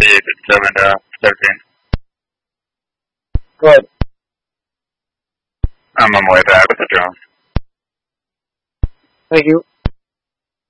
5713. Good. I'm on my way back with the drone. Thank you.